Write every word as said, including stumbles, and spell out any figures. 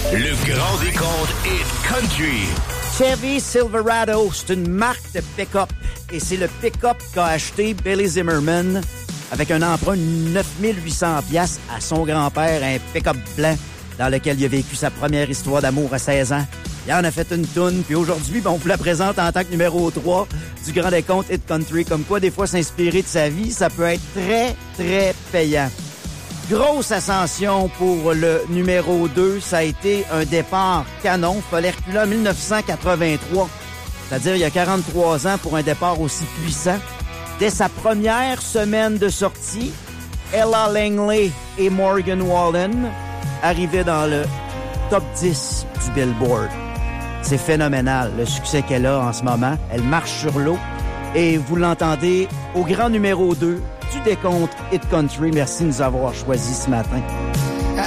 Le grand décompte Hit Country. Chevy Silverado, c'est une marque de pick-up. Et c'est le pick-up qu'a acheté Billy Zimmerman avec un emprunt de neuf mille huit cents dollars à son grand-père, un pick-up blanc dans lequel il a vécu sa première histoire d'amour à seize ans. Il en a fait une toune, puis aujourd'hui, ben, on vous la présente en tant que numéro trois du grand décompte Hit Country. Comme quoi, des fois, s'inspirer de sa vie, ça peut être très, très payant. Grosse ascension pour le numéro deux. Ça a été un départ canon. Fallait reculer en dix-neuf cent quatre-vingt-trois. C'est-à-dire il y a quarante-trois ans pour un départ aussi puissant. Dès sa première semaine de sortie, Ella Langley et Morgan Wallen arrivaient dans le top dix du Billboard. C'est phénoménal, le succès qu'elle a en ce moment. Elle marche sur l'eau. Et vous l'entendez au grand numéro deux du décompte Hit Country. Merci de nous avoir choisis ce matin.